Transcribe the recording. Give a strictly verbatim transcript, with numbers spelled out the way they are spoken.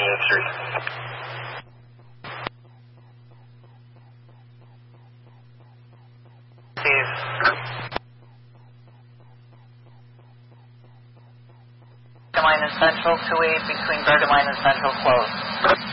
eight three. Steve. Bergamine and Central, two eight between Bergamine and Central, close.